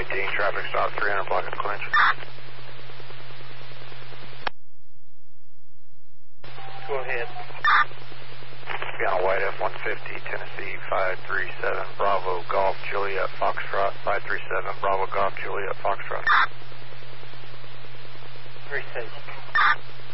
18, traffic stop 300 block of clinch. Go ahead. Be on a white F-150, Tennessee 537, Bravo Golf Juliet Foxtrot, 537, Bravo Golf Juliet Foxtrot. 37.